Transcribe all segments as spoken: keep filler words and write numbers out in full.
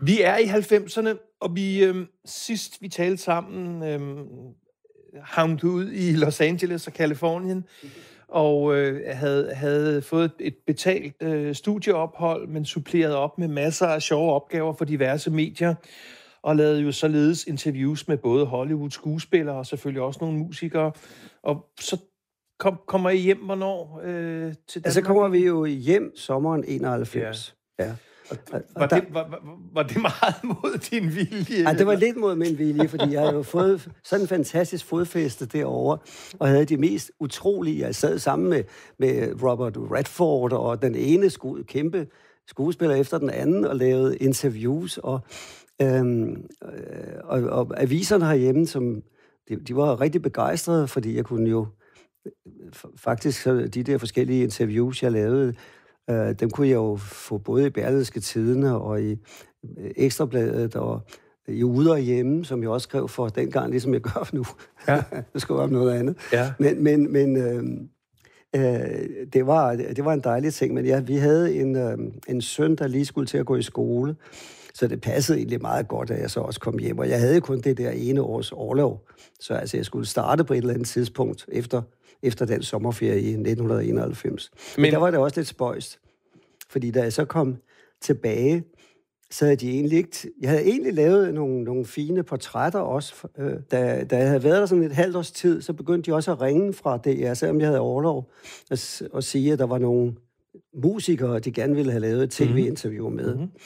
Vi er i halvfemserne, og vi øh, sidst vi talte sammen, øh, havnede ud i Los Angeles og Californien, og øh, havde, havde fået et betalt øh, studieophold, men suppleret op med masser af sjove opgaver for diverse medier, og lavede jo således interviews med både Hollywood-skuespillere og selvfølgelig også nogle musikere. Og så kom, kommer I hjem, hvornår øh, til Danmark? Altså kommer vi jo hjem sommeren enoghalvfems. Ja. Ja. Og, og var, der, det, var, var, var det meget mod din vilje? Ja, det var lidt mod min vilje, fordi jeg havde jo fået sådan en fantastisk fodfæste derovre, og havde de mest utrolige. Jeg sad sammen med, med Robert Redford og den ene sku, kæmpe skuespiller efter den anden, og lavede interviews, og, øhm, og, og aviserne herhjemme, som, de, de var rigtig begejstrede, fordi jeg kunne jo faktisk de der forskellige interviews, jeg lavede, øh, dem kunne jeg jo få både i Berlingske Tidende og i Ekstrabladet og i Ude Hjemme, som jeg også skrev for dengang, ligesom jeg gør nu. Ja. Jeg skriver om noget andet. Ja. Men, men, men øh, øh, det, var, det var en dejlig ting. Men ja, vi havde en, øh, en søn, der lige skulle til at gå i skole, så det passede egentlig meget godt, at jeg så også kom hjem. Og jeg havde kun det der ene års orlov, så altså, jeg skulle starte på et eller andet tidspunkt efter, efter den sommerferie i nitten enoghalvfems. Men, Men der var det også lidt spøjst, fordi da jeg så kom tilbage, så havde de egentlig ikke... Jeg havde egentlig lavet nogle, nogle fine portrætter også. Øh, da, da jeg havde været der sådan et halvt års tid, så begyndte de også at ringe fra D R, selvom jeg havde orlov, og, og sige, at der var nogle musikere, de gerne ville have lavet et tv-interview med. Mm-hmm.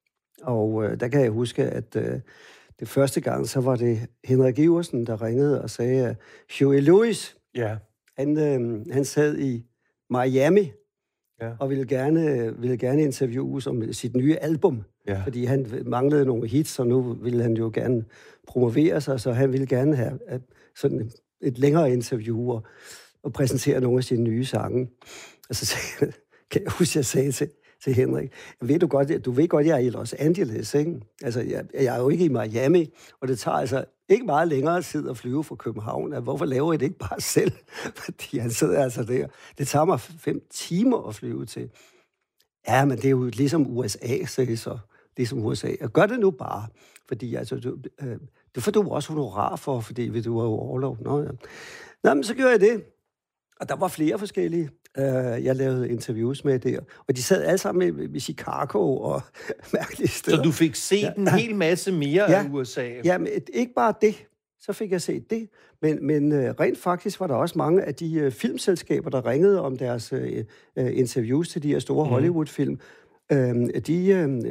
Og øh, der kan jeg huske, at øh, det første gang, så var det Henrik Iversen, der ringede og sagde, at Huey Lewis, yeah. han, øh, han sad i Miami, yeah. og ville gerne, ville gerne interviews om sit nye album, yeah. fordi han manglede nogle hits, og nu ville han jo gerne promovere sig, så han ville gerne have at, sådan et længere interview og, og præsentere nogle af sine nye sange. Og så sagde, kan jeg huske, jeg sagde til til Henrik. Ved du godt, du ved godt, jeg er i Los Angeles, ikke? Altså, jeg, jeg er jo ikke i Miami, og det tager altså ikke meget længere tid at flyve fra København. Hvorfor laver I det ikke bare selv? Fordi han sidder altså der. Det tager mig fem timer at flyve til. Ja, men det er jo ligesom U S A, sagde så. Ligesom U S A. Og gør det nu bare. Fordi altså, du, øh, det får du også honorar for, fordi du har jo overlov. Nå, ja. Nå, men så gjorde jeg det. Og der var flere forskellige, øh, jeg lavede interviews med der. Og de sad alle sammen med, med Chicago og mærkelige steder. Så du fik set ja. en hel masse mere ja. af U S A? Ja, men ikke bare det. Så fik jeg set det. Men, men øh, rent faktisk var der også mange af de øh, filmselskaber, der ringede om deres øh, interviews til de her store mm. Hollywood-film. Øh, de,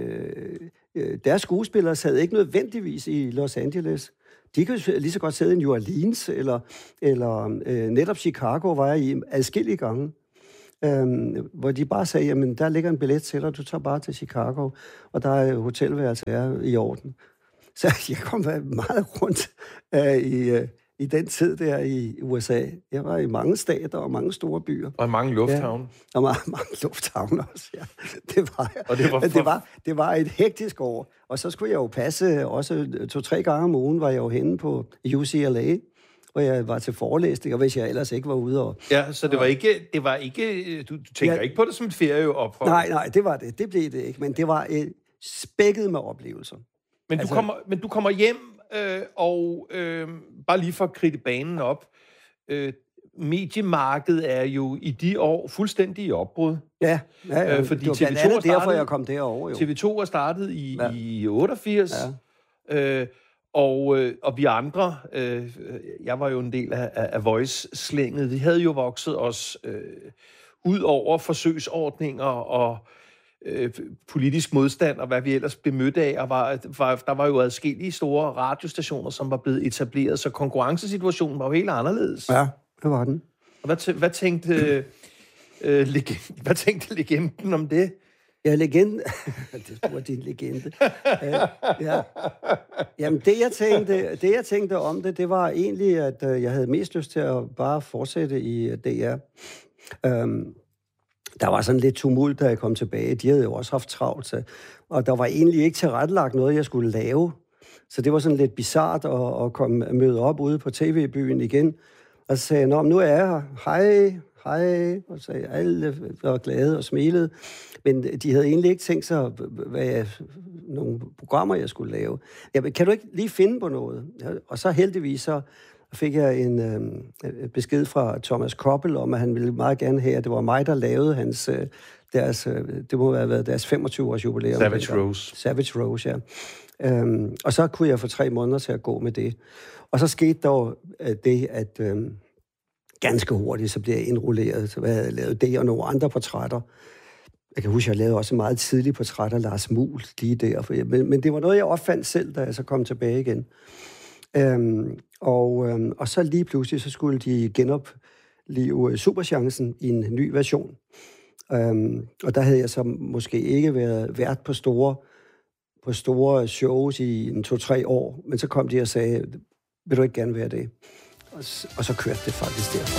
øh, deres skuespillere sad ikke nødvendigvis i Los Angeles. De kan jo lige så godt sidde i New Orleans, eller, eller øh, netop Chicago var jeg i adskillige gange, øh, hvor de bare sagde, jamen, der ligger en billet til dig, du tager bare til Chicago, og der er hotelværelse er i orden. Så jeg kom meget rundt øh, i, øh, i den tid der i U S A. Jeg var i mange stater og mange store byer. Og mange lufthavne. Ja, og mange, mange lufthavne også, ja. Det var, og det var, for... det, var, det var et hektisk år. Og så skulle jeg jo passe, også to-tre gange om ugen var jeg jo henne på U C L A, hvor jeg var til forelæsninger, hvis jeg ellers ikke var ude. Og, ja, så det var ikke, det var ikke du, du tænker ja, ikke på det som et ferieophold? Nej, nej, det var det. Det blev det ikke, men det var et spækket med oplevelser. Men, altså, du, kommer, men du kommer hjem, øh, og øh, bare lige for at kridte banen op, øh, mediemarkedet er jo i de år fuldstændig i opbrud. Ja, ja, ja. Øh, fordi det var blandt andet startede, derfor, jeg kom derover. Jo. T V to er startet i, ja. i otteogfirs, ja. øh, og, øh, og vi andre, øh, jeg var jo en del af, af Voice-slænget, vi havde jo vokset os øh, ud over forsøgsordninger og øh, politisk modstand, og hvad vi ellers blev mødt af, og var, var, der var jo adskillige store radiostationer, som var blevet etableret, så konkurrencesituationen var jo helt anderledes. Ja, det var den. Og hvad, t- hvad tænkte øh, legenden, hvad tænkte legenden om det? Ja, legende. Det var din legende. uh, ja. Jamen, det jeg, tænkte, det jeg tænkte om det, det var egentlig, at uh, jeg havde mest lyst til at bare fortsætte i D R. Um, der var sådan lidt tumult, da jeg kom tilbage. De havde jo også haft travlt, så, og der var egentlig ikke tilrettelagt noget, jeg skulle lave. Så det var sådan lidt bizart at, at komme møde op ude på T V-byen igen. Og så sagde jeg, nå, nu er jeg her. Hej, hej. Og så alle var glade og smilede. Men de havde egentlig ikke tænkt sig, hvad jeg nogle programmer, jeg skulle lave. Jamen, kan du ikke lige finde på noget? Og så heldigvis så fik jeg en øh, besked fra Thomas Koppel om, at han ville meget gerne have, at det var mig, der lavede hans, øh, deres, øh, det må have været deres femogtyve-års jubilæum. Savage Rose. Savage Rose, ja. Øhm, og så kunne jeg få tre måneder til at gå med det. Og så skete der øh, det, at øh, ganske hurtigt, så blev jeg indrulleret. Så jeg havde lavet det og nogle andre portrætter. Jeg kan huske, at jeg lavede også meget tidlige portrætter af Lars Muhl lige der. Men, men det var noget, jeg opfandt selv, da jeg så kom tilbage igen. Øhm, og, øhm, og så lige pludselig, så skulle de genoplive Superchancen i en ny version. Øhm, og der havde jeg så måske ikke været vært på store, på store shows i en to-tre år. Men så kom de og sagde, vil du ikke gerne være det? Og, og så kørte det faktisk derfra.